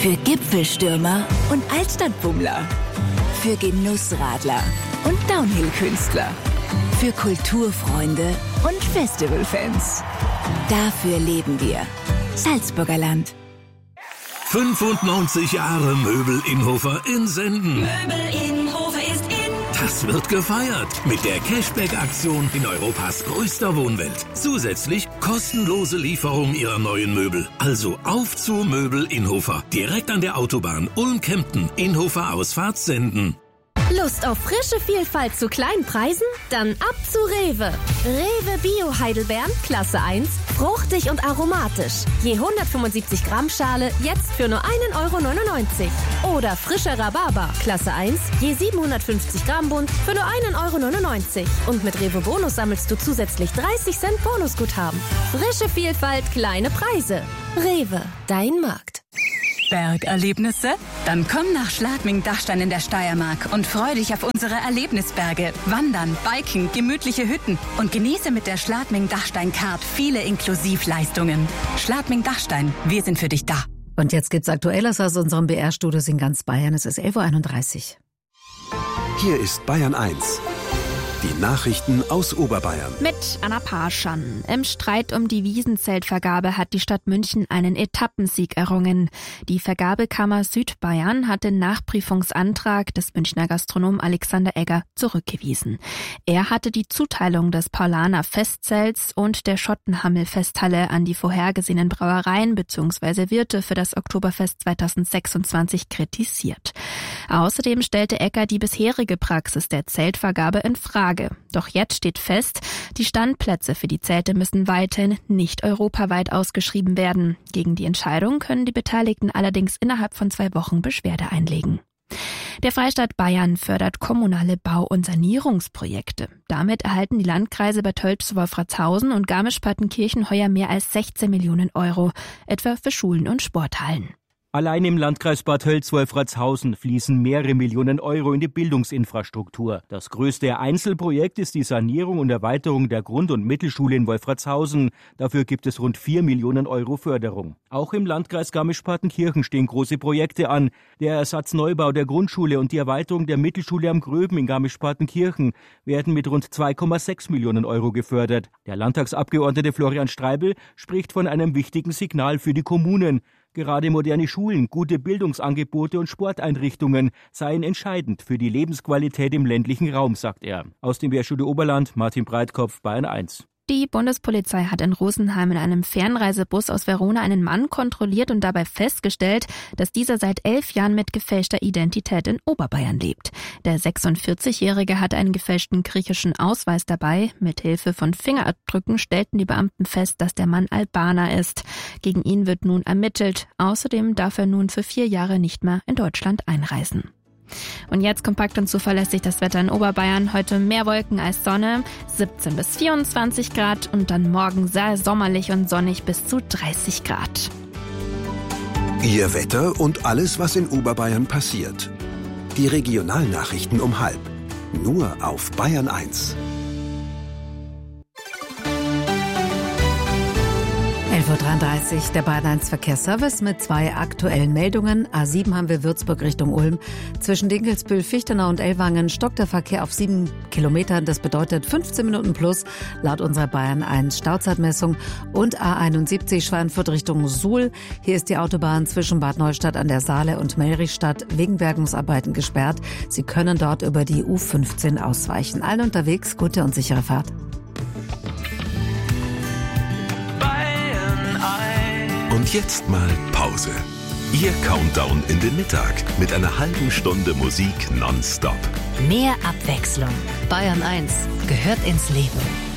Für Gipfelstürmer und Altstadtbummler. Für Genussradler und Downhill-Künstler. Für Kulturfreunde und Festivalfans. Dafür leben wir. Salzburger Land. 95 Jahre Möbel Innhofer in Senden. Möbel Innhofer ist in. Das wird gefeiert mit der Cashback-Aktion in Europas größter Wohnwelt. Zusätzlich kostenlose Lieferung Ihrer neuen Möbel. Also auf zu Möbel Innhofer. Direkt an der Autobahn Ulm-Kempten. Innhofer Ausfahrt Senden. Lust auf frische Vielfalt zu kleinen Preisen? Dann ab zu Rewe. Rewe Bio Heidelbeeren, Klasse 1, fruchtig und aromatisch. Je 175 Gramm Schale, jetzt für nur 1,99 €. Oder frischer Rhabarber, Klasse 1, je 750 Gramm Bund, für nur 1,99 €. Und mit Rewe Bonus sammelst du zusätzlich 30 Cent Bonusguthaben. Frische Vielfalt, kleine Preise. Rewe, dein Markt. Bergerlebnisse? Dann komm nach Schladming-Dachstein in der Steiermark und freu dich auf unsere Erlebnisberge. Wandern, Biken, gemütliche Hütten und genieße mit der Schladming-Dachstein-Card viele Inklusivleistungen. Schladming-Dachstein, wir sind für dich da. Und jetzt gibt's Aktuelles aus unserem BR-Studios in ganz Bayern. Es ist 11:31 Uhr. Hier ist Bayern 1. Die Nachrichten aus Oberbayern. Mit Anna Parschan. Im Streit um die Wiesenzeltvergabe hat die Stadt München einen Etappensieg errungen. Die Vergabekammer Südbayern hat den Nachprüfungsantrag des Münchner Gastronomen Alexander Egger zurückgewiesen. Er hatte die Zuteilung des Paulaner Festzelts und der Schottenhammel-Festhalle an die vorhergesehenen Brauereien bzw. Wirte für das Oktoberfest 2026 kritisiert. Außerdem stellte Egger die bisherige Praxis der Zeltvergabe in Frage. Doch jetzt steht fest, die Standplätze für die Zelte müssen weiterhin nicht europaweit ausgeschrieben werden. Gegen die Entscheidung können die Beteiligten allerdings innerhalb von 2 Wochen Beschwerde einlegen. Der Freistaat Bayern fördert kommunale Bau- und Sanierungsprojekte. Damit erhalten die Landkreise Bad Tölz-Wolfratshausen und Garmisch-Partenkirchen heuer mehr als 16 Millionen €, etwa für Schulen und Sporthallen. Allein im Landkreis Bad Tölz-Wolfratshausen fließen mehrere Millionen € in die Bildungsinfrastruktur. Das größte Einzelprojekt ist die Sanierung und Erweiterung der Grund- und Mittelschule in Wolfratshausen. Dafür gibt es rund 4 Millionen € Förderung. Auch im Landkreis Garmisch-Partenkirchen stehen große Projekte an. Der Ersatzneubau der Grundschule und die Erweiterung der Mittelschule am Gröben in Garmisch-Partenkirchen werden mit rund 2,6 Millionen € gefördert. Der Landtagsabgeordnete Florian Streibel spricht von einem wichtigen Signal für die Kommunen. Gerade moderne Schulen, gute Bildungsangebote und Sporteinrichtungen seien entscheidend für die Lebensqualität im ländlichen Raum, sagt er. Aus dem BR-Studio Oberland, Martin Breitkopf, Bayern 1. Die Bundespolizei hat in Rosenheim in einem Fernreisebus aus Verona einen Mann kontrolliert und dabei festgestellt, dass dieser seit 11 Jahren mit gefälschter Identität in Oberbayern lebt. Der 46-Jährige hatte einen gefälschten griechischen Ausweis dabei. Mit Hilfe von Fingerabdrücken stellten die Beamten fest, dass der Mann Albaner ist. Gegen ihn wird nun ermittelt. Außerdem darf er nun für 4 Jahre nicht mehr in Deutschland einreisen. Und jetzt kompakt und zuverlässig das Wetter in Oberbayern. Heute mehr Wolken als Sonne, 17 bis 24 Grad und dann morgen sehr sommerlich und sonnig bis zu 30 Grad. Ihr Wetter und alles, was in Oberbayern passiert. Die Regionalnachrichten um 12:30. Nur auf Bayern 1. 11:33 Uhr, der Bayern 1 Verkehrsservice mit 2 aktuellen Meldungen. A7 haben wir Würzburg Richtung Ulm. Zwischen Dinkelsbühl, Fichtenau und Ellwangen stockt der Verkehr auf 7 Kilometern. Das bedeutet 15 Minuten plus laut unserer Bayern 1 Stauzeitmessung. Und A71 Schweinfurt Richtung Suhl. Hier ist die Autobahn zwischen Bad Neustadt an der Saale und Melrichstadt wegen Bergungsarbeiten gesperrt. Sie können dort über die U15 ausweichen. Allen unterwegs gute und sichere Fahrt. Und jetzt mal Pause. Ihr Countdown in den Mittag mit einer halben Stunde Musik nonstop. Mehr Abwechslung. Bayern 1 gehört ins Leben.